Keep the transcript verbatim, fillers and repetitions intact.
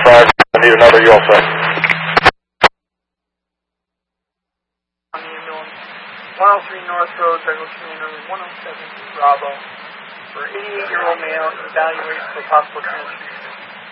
five. I need another. You all set? On the ambulance. one oh three North Road, Douglas Commander, one oh seven Bravo. For eighty-eight-year-old male, evaluated for possible transfusion.